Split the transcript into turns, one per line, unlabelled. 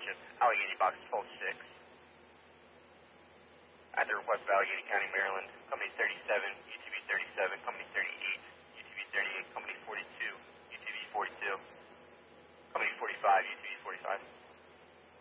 Township, Allegheny Box 126. At the request of Allegheny County, Maryland, Company 37